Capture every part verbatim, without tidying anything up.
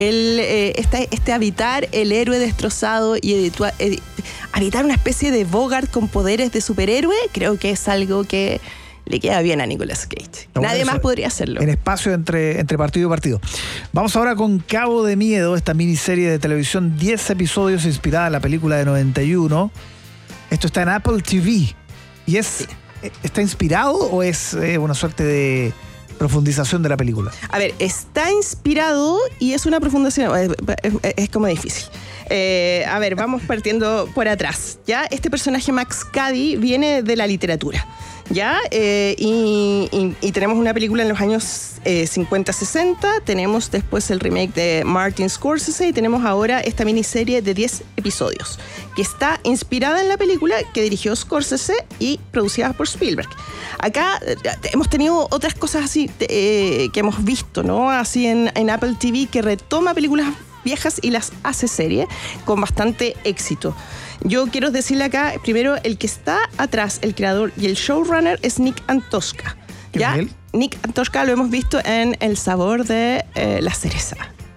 El, eh, este, este habitar el héroe destrozado y editua, ed, habitar una especie de Bogart con poderes de superhéroe, creo que es algo que le queda bien a Nicolas Cage. No, Nadie más podría hacerlo. En espacio entre, entre partido y partido. Vamos ahora con Cabo de Miedo, esta miniserie de televisión, diez episodios inspirada en la película de noventa y uno. Esto está en Apple T V. ¿Y es, sí. está inspirado o es eh, una suerte de profundización de la película? A ver, está inspirado y es una profundización, es, es, es como difícil. Eh, a ver, vamos partiendo por atrás. Ya, este personaje Max Cady viene de la literatura. ¿Ya? Eh, y, y, y tenemos una película en los años eh, cincuenta sesenta, tenemos después el remake de Martin Scorsese y tenemos ahora esta miniserie de diez episodios que está inspirada en la película que dirigió Scorsese y producida por Spielberg. Acá eh, hemos tenido otras cosas así eh, que hemos visto, ¿no? Así en, en Apple T V, que retoma películas viejas y las hace serie con bastante éxito. Yo quiero decirle acá, primero, el que está atrás, el creador y el showrunner es Nick Antosca. ¿Ya? Nick Antosca lo hemos visto en El sabor de eh, la cereza.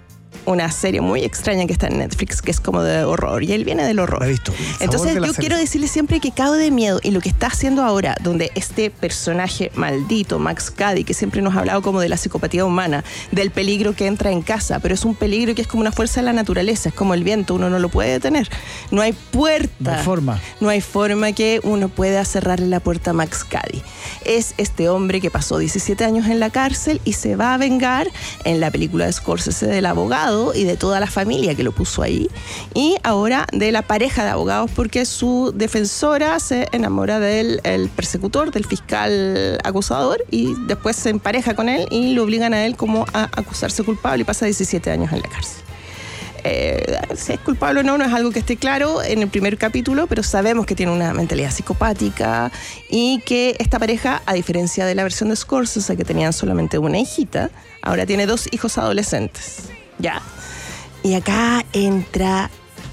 Una serie muy extraña que está en Netflix, que es como de horror, y él viene del horror. Lo he visto. Entonces yo cereza. quiero decirle siempre que Cabo de Miedo y lo que está haciendo ahora, donde este personaje maldito, Max Cady, que siempre nos ha hablado como de la psicopatía humana, del peligro que entra en casa, pero es un peligro que es como una fuerza de la naturaleza, es como el viento, uno no lo puede detener. No hay puerta. No hay forma. No hay forma que uno pueda cerrarle la puerta a Max Cady. Es este hombre que pasó diecisiete años en la cárcel y se va a vengar en la película de Scorsese del abogado y de toda la familia que lo puso ahí, y ahora de la pareja de abogados, porque su defensora se enamora del el persecutor, del fiscal acusador, y después se empareja con él y lo obligan a él como a acusarse culpable y pasa diecisiete años en la cárcel. Eh, si es culpable o no, no es algo que esté claro en el primer capítulo, pero sabemos que tiene una mentalidad psicopática y que esta pareja, a diferencia de la versión de Scorsese, que tenían solamente una hijita, ahora tiene dos hijos adolescentes. Ya. Y acá entra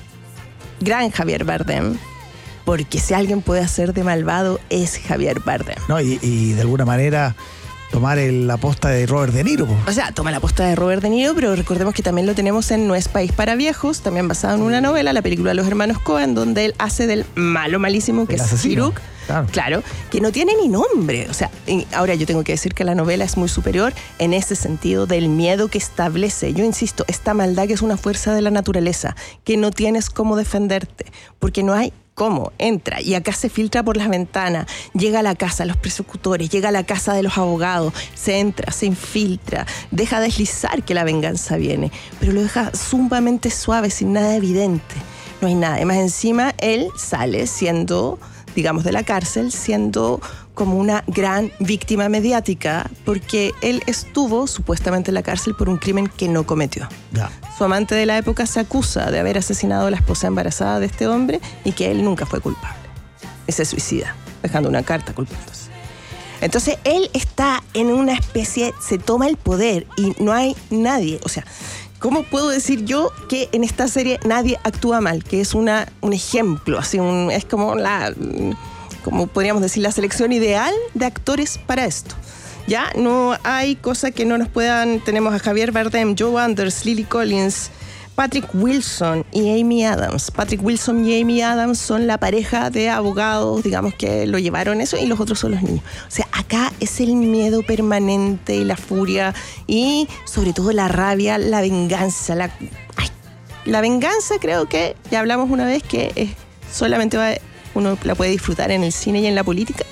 gran Javier Bardem, porque si alguien puede hacer de malvado es Javier Bardem. No, y, y de alguna manera tomar el, la posta de Robert De Niro. O sea, toma la posta de Robert De Niro, pero recordemos que también lo tenemos en No es país para viejos, también basado en una novela, la película de los hermanos Coen, donde él hace del malo malísimo, que el es Hiruk. Claro. claro, que no tiene ni nombre. O sea, ahora yo tengo que decir que la novela es muy superior en ese sentido del miedo que establece. Yo insisto, esta maldad que es una fuerza de la naturaleza, que no tienes cómo defenderte, porque no hay cómo. Entra y acá se filtra por las ventanas, llega a la casa de los persecutores, llega a la casa de los abogados, se entra, se infiltra, deja deslizar que la venganza viene, pero lo deja sumamente suave, sin nada evidente. No hay nada. Además, encima, él sale siendo, digamos, de la cárcel, siendo como una gran víctima mediática, porque él estuvo supuestamente en la cárcel por un crimen que no cometió. Ya. Su amante de la época se acusa de haber asesinado a la esposa embarazada de este hombre y que él nunca fue culpable. Y se suicida, dejando una carta culpándose. Entonces, él está en una especie, se toma el poder y no hay nadie, o sea, ¿cómo puedo decir yo que en esta serie nadie actúa mal? Que es una, un ejemplo, así un, es como la, como podríamos decir, la selección ideal de actores para esto. Ya no hay cosa que no nos puedan. Tenemos a Javier Bardem, Joe Anders, Lily Collins, Patrick Wilson y Amy Adams. Patrick Wilson y Amy Adams son la pareja de abogados, digamos, que lo llevaron eso, y los otros son los niños. O sea, acá es el miedo permanente y la furia y sobre todo la rabia, la venganza. La, ay, la venganza creo que ya hablamos una vez que es, solamente va, uno la puede disfrutar en el cine y en la política.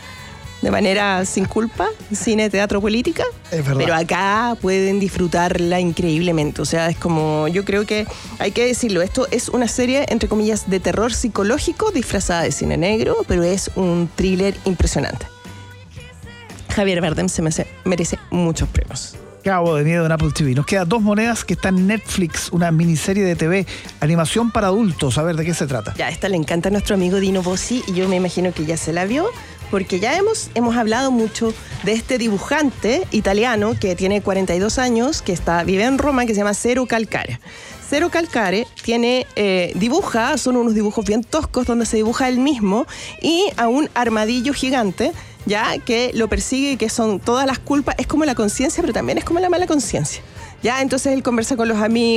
De manera sin culpa, cine, teatro, política. Es verdad. Pero acá pueden disfrutarla increíblemente. O sea, es como, yo creo que hay que decirlo, esto es una serie, entre comillas, de terror psicológico disfrazada de cine negro, pero es un thriller impresionante. Javier Bardem se merece, merece muchos premios. Cabo de Miedo en Apple T V. Nos quedan dos monedas que están en Netflix, una miniserie de T V, animación para adultos. A ver, ¿de qué se trata? Ya, esta le encanta a nuestro amigo Dino Bossi y yo me imagino que ya se la vio, porque ya hemos, hemos hablado mucho de este dibujante italiano que tiene cuarenta y dos años, que está, vive en Roma, que se llama Cero Calcare. Cero Calcare tiene, eh, dibuja, son unos dibujos bien toscos donde se dibuja él mismo y a un armadillo gigante, ya, que lo persigue y que son todas las culpas. Es como la conciencia, pero también es como la mala conciencia. Ya, entonces él conversa con los amigos.